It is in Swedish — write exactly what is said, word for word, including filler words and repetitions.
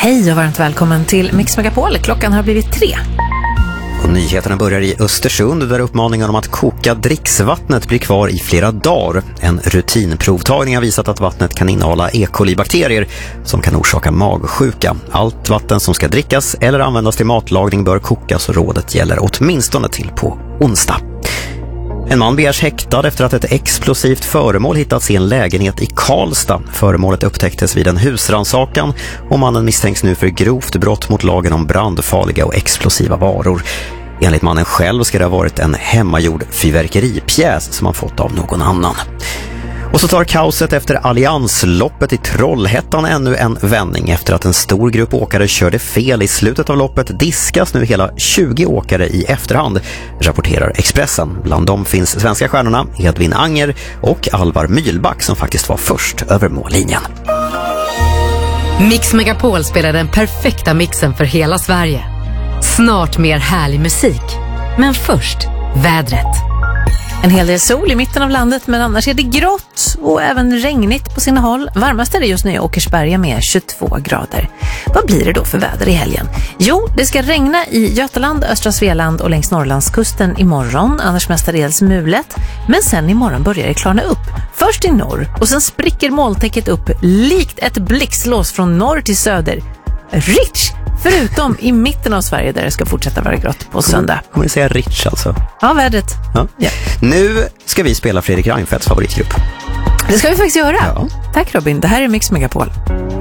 Hej och varmt välkommen till Mix Megapol. Klockan har blivit tre. Och nyheterna börjar i Östersund där uppmaningen om att koka dricksvattnet blir kvar i flera dagar. En rutinprovtagning har visat att vattnet kan innehålla E. coli-bakterier som kan orsaka magsjuka. Allt vatten som ska drickas eller användas till matlagning bör kokas och rådet gäller åtminstone till på onsdag. En man begärs häktad efter att ett explosivt föremål hittats i en lägenhet i Karlstad. Föremålet upptäcktes vid en husrannsakan och mannen misstänks nu för grovt brott mot lagen om brandfarliga och explosiva varor. Enligt mannen själv ska det ha varit en hemmagjord fyrverkeripjäs som han fått av någon annan. Och så tar kaoset efter Alliansloppet i Trollhättan ännu en vändning. Efter att en stor grupp åkare körde fel i slutet av loppet diskas nu hela tjugo åkare i efterhand, rapporterar Expressen. Bland dem finns svenska stjärnorna Edvin Anger och Alvar Mylback som faktiskt var först över mållinjen. Mix Megapol spelar den perfekta mixen för hela Sverige. Snart mer härlig musik. Men först, vädret. En hel del sol i mitten av landet, men annars är det grått och även regnigt på sina håll. Varmast är det just nu i Åkersberga med tjugotvå grader. Vad blir det då för väder i helgen? Jo, det ska regna i Götaland, östra Svealand och längs Norrlandskusten imorgon. Annars mestadels mulet. Men sen imorgon börjar det klarna upp. Först i norr och sen spricker molntäcket upp likt ett blixtlås från norr till söder. Rich! Förutom i mitten av Sverige där det ska fortsätta vara grått på söndag. Kommer vi säga rich alltså? Ja, vädret. Ja. Ja. Nu ska vi spela Fredrik Reinfeldts favoritgrupp. Det ska vi faktiskt göra. Ja. Tack Robin, det här är Mix Megapol.